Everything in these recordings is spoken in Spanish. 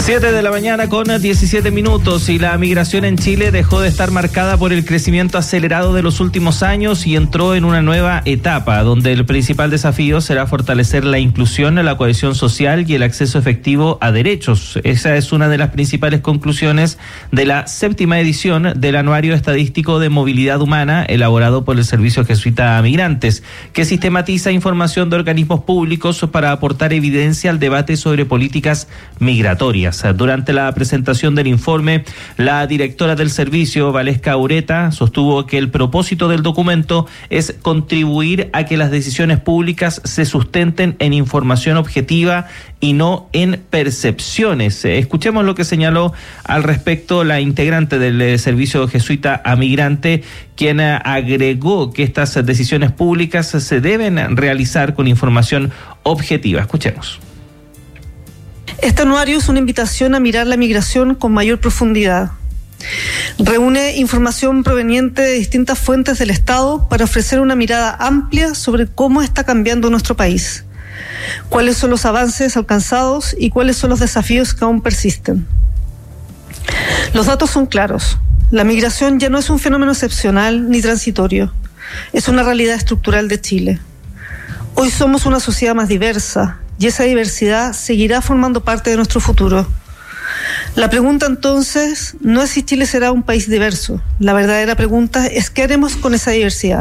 7 de la mañana con 17 minutos y la migración en Chile dejó de estar marcada por el crecimiento acelerado de los últimos años y entró en una nueva etapa donde el principal desafío será fortalecer la inclusión, la cohesión social y el acceso efectivo a derechos. Esa es una de las principales conclusiones de la 7ª edición del Anuario Estadístico de Movilidad Humana elaborado por el Servicio Jesuita a Migrantes, que sistematiza información de organismos públicos para aportar evidencia al debate sobre políticas migratorias. Durante la presentación del informe, la directora del servicio, Valesca Ureta, sostuvo que el propósito del documento es contribuir a que las decisiones públicas se sustenten en información objetiva y no en percepciones. Escuchemos lo que señaló al respecto la integrante del Servicio Jesuita a Migrante, quien agregó que estas decisiones públicas se deben realizar con información objetiva. Escuchemos. Este anuario es una invitación a mirar la migración con mayor profundidad. Reúne información proveniente de distintas fuentes del Estado para ofrecer una mirada amplia sobre cómo está cambiando nuestro país, cuáles son los avances alcanzados y cuáles son los desafíos que aún persisten. Los datos son claros. La migración ya no es un fenómeno excepcional ni transitorio. Es una realidad estructural de Chile. Hoy somos una sociedad más diversa y esa diversidad seguirá formando parte de nuestro futuro. La pregunta entonces no es si Chile será un país diverso. La verdadera pregunta es qué haremos con esa diversidad.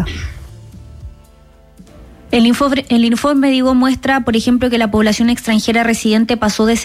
El informe muestra, por ejemplo, que la población extranjera residente pasó de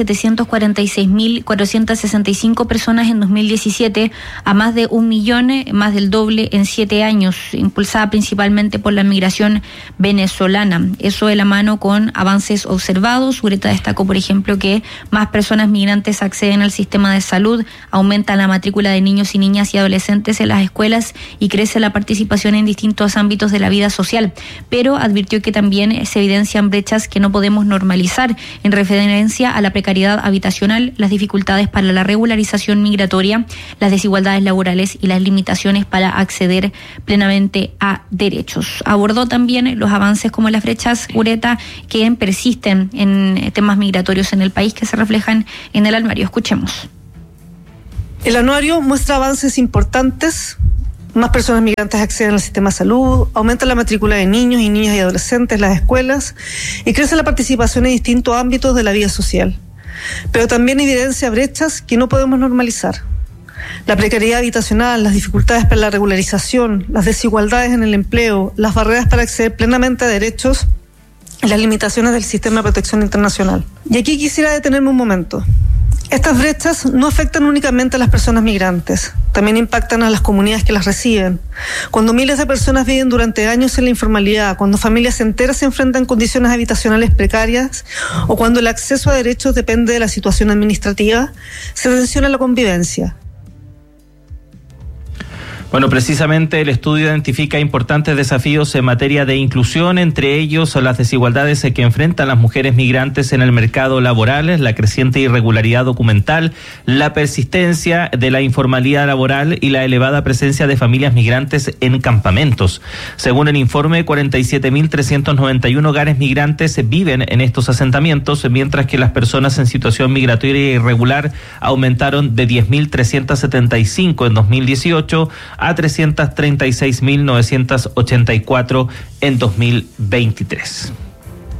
746.465 personas en 2017 a más de 1 millón, más del doble en 7 años, impulsada principalmente por la migración venezolana. Eso de la mano con avances observados. Ureta destacó, por ejemplo, que más personas migrantes acceden al sistema de salud, aumenta la matrícula de niños y niñas y adolescentes en las escuelas y crece la participación en distintos ámbitos de la vida social, pero advirtió que también se evidencian brechas que no podemos normalizar en referencia a la precariedad habitacional, las dificultades para la regularización migratoria, las desigualdades laborales y las limitaciones para acceder plenamente a derechos. Abordó también los avances como las brechas, Ureta, que persisten en temas migratorios en el país que se reflejan en el anuario. Escuchemos. El anuario muestra avances importantes. Más personas migrantes acceden al sistema de salud, aumenta la matrícula de niños y niñas y adolescentes en las escuelas y crece la participación en distintos ámbitos de la vida social. Pero también evidencia brechas que no podemos normalizar. La precariedad habitacional, las dificultades para la regularización, las desigualdades en el empleo, las barreras para acceder plenamente a derechos y las limitaciones del sistema de protección internacional. Y aquí quisiera detenerme un momento. Estas brechas no afectan únicamente a las personas migrantes, también impactan a las comunidades que las reciben. Cuando miles de personas viven durante años en la informalidad, cuando familias enteras se enfrentan a condiciones habitacionales precarias o cuando el acceso a derechos depende de la situación administrativa, se tensiona la convivencia. Bueno, precisamente el estudio identifica importantes desafíos en materia de inclusión, entre ellos las desigualdades que enfrentan las mujeres migrantes en el mercado laboral, la creciente irregularidad documental, la persistencia de la informalidad laboral y la elevada presencia de familias migrantes en campamentos. Según el informe, 47.391 hogares migrantes viven en estos asentamientos, mientras que las personas en situación migratoria irregular aumentaron de 10.375 en 2018 a 336.984 en 2023.